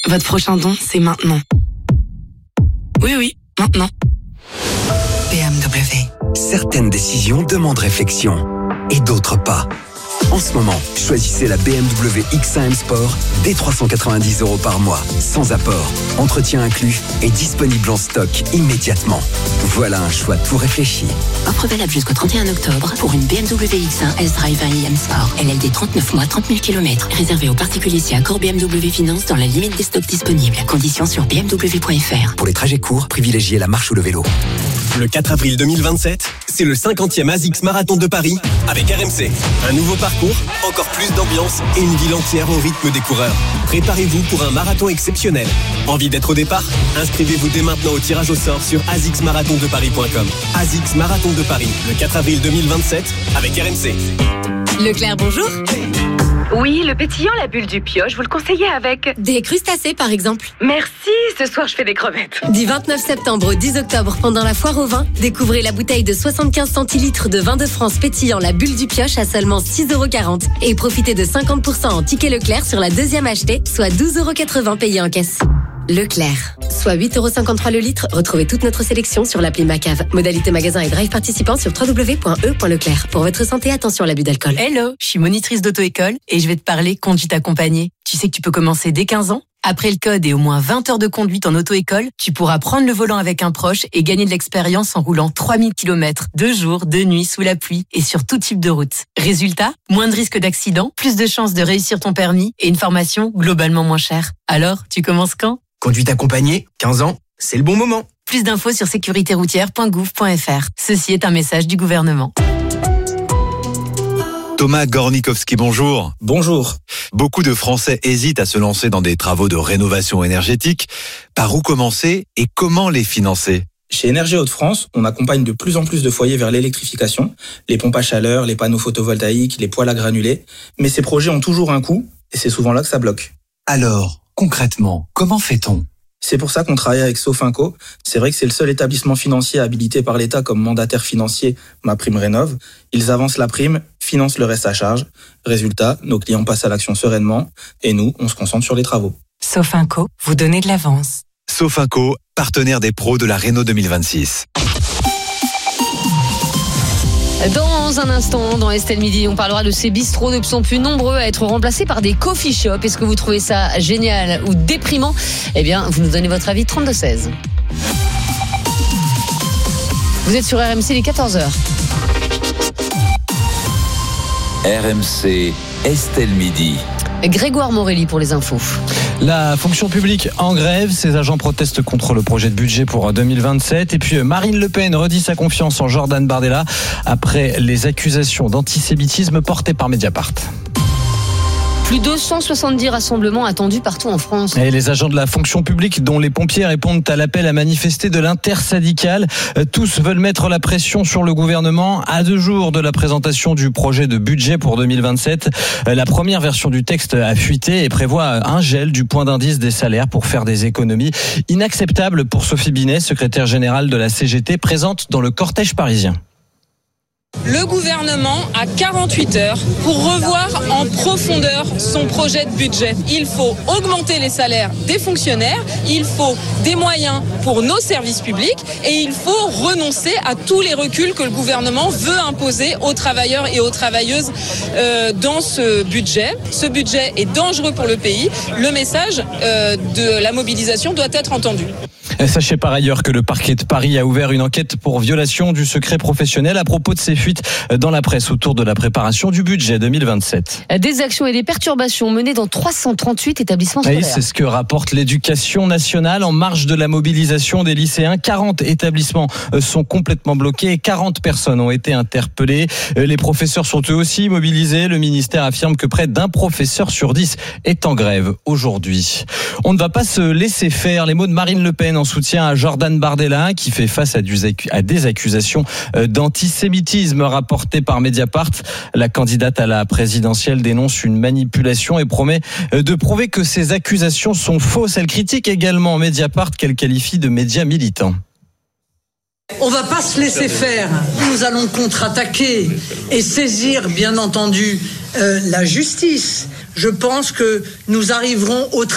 Votre prochain don, c'est maintenant. Oui, maintenant. BMW. Certaines décisions demandent réflexion et d'autres pas. En ce moment, choisissez la BMW X1 M Sport dès 390 € par mois, sans apport, entretien inclus et disponible en stock immédiatement. Voilà un choix tout réfléchi. Offre valable jusqu'au 31 octobre pour une BMW X1 S-Drive 1 IM Sport. LLD 39 mois, 30 000 km. Réservé aux particuliers si accord BMW Finance dans la limite des stocks disponibles. Conditions sur bmw.fr. Pour les trajets courts, privilégiez la marche ou le vélo. Le 4 avril 2027, c'est le 50e ASICS Marathon de Paris avec RMC. Un nouveau parcours, encore plus d'ambiance et une ville entière au rythme des coureurs. Préparez-vous pour un marathon exceptionnel. Envie d'être au départ ? Inscrivez-vous dès maintenant au tirage au sort sur asicsmarathondeparis.com. ASICS Marathon de Paris, le 4 avril 2027 avec RMC. Leclerc, bonjour. Oui, le pétillant, la bulle du pioche, vous le conseillez avec Des crustacés, par exemple. Merci, ce soir je fais des crevettes. Du 29 septembre au 10 octobre, pendant la foire au vin, découvrez la bouteille de 75 centilitres de vin de France pétillant la bulle du pioche à seulement 6,40 € et profitez de 50% en ticket Leclerc sur la deuxième achetée, soit 12,80 € payés en caisse. Leclerc, soit 8,53 € le litre. Retrouvez toute notre sélection sur l'appli Macave. Modalité magasin et drive participant sur www.e.leclerc. Pour votre santé, attention à l'abus d'alcool. Hello, je suis monitrice d'auto-école et je vais te parler conduite accompagnée. Tu sais que tu peux commencer dès 15 ans. Après le code et au moins 20 heures de conduite en auto-école, tu pourras prendre le volant avec un proche et gagner de l'expérience en roulant 3000 km, 2 jours, 2 nuits, sous la pluie et sur tout type de route. Résultat, moins de risques d'accident, plus de chances de réussir ton permis et une formation globalement moins chère. Alors, tu commences quand ? Conduite accompagnée, 15 ans, c'est le bon moment. Plus d'infos sur sécuritéroutière.gouv.fr. Ceci est un message du gouvernement. Thomas Gornikowski, bonjour. Bonjour. Beaucoup de Français hésitent à se lancer dans des travaux de rénovation énergétique. Par où commencer et comment les financer ? Chez Énergie Hauts-de-France, on accompagne de plus en plus de foyers vers l'électrification, les pompes à chaleur, les panneaux photovoltaïques, les poêles à granulés. Mais ces projets ont toujours un coût et c'est souvent là que ça bloque. Alors, concrètement, comment fait-on ? C'est pour ça qu'on travaille avec Sofinco. C'est vrai que c'est le seul établissement financier habilité par l'État comme mandataire financier MaPrimeRénov'. Ils avancent la prime, financent le reste à charge. Résultat, nos clients passent à l'action sereinement et nous, on se concentre sur les travaux. Sofinco, vous donnez de l'avance. Sofinco, partenaire des pros de la Réno 2026. Dans un instant, dans Estelle Midi, on parlera de ces bistrots de plus en plus nombreux à être remplacés par des coffee shops. Est-ce que vous trouvez ça génial ou déprimant ? Eh bien, vous nous donnez votre avis, 32-16. Vous êtes sur RMC, les 14h. RMC, Estelle Midi. Grégoire Morelli pour les infos. La fonction publique en grève, ses agents protestent contre le projet de budget pour 2027 et puis Marine Le Pen redit sa confiance en Jordan Bardella après les accusations d'antisémitisme portées par Mediapart. Plus de 170 rassemblements attendus partout en France. Et les agents de la fonction publique, dont les pompiers, répondent à l'appel à manifester de l'intersyndicale. Tous veulent mettre la pression sur le gouvernement à 2 jours de la présentation du projet de budget pour 2027. La première version du texte a fuité et prévoit un gel du point d'indice des salaires pour faire des économies. Inacceptable pour Sophie Binet, secrétaire générale de la CGT, présente dans le cortège parisien. Le gouvernement a 48 heures pour revoir en profondeur son projet de budget. Il faut augmenter les salaires des fonctionnaires, il faut des moyens pour nos services publics et il faut renoncer à tous les reculs que le gouvernement veut imposer aux travailleurs et aux travailleuses dans ce budget. Ce budget est dangereux pour le pays. Le message de la mobilisation doit être entendu. Sachez par ailleurs que le parquet de Paris a ouvert une enquête pour violation du secret professionnel à propos de ces fuites dans la presse autour de la préparation du budget 2027. Des actions et des perturbations menées dans 338 établissements scolaires. Oui, c'est ce que rapporte l'Éducation nationale. En marge de la mobilisation des lycéens, 40 établissements sont complètement bloqués et 40 personnes ont été interpellées. Les professeurs sont eux aussi mobilisés. Le ministère affirme que près d'un professeur sur 10 est en grève aujourd'hui. On ne va pas se laisser faire. Les mots de Marine Le Pen en soutien à Jordan Bardella qui fait face à des accusations d'antisémitisme rapportées par Mediapart. La candidate à la présidentielle dénonce une manipulation et promet de prouver que ces accusations sont fausses. Elle critique également Mediapart qu'elle qualifie de média militant. On va pas se laisser faire. Nous allons contre-attaquer et saisir, bien entendu, la justice. Je pense que nous arriverons au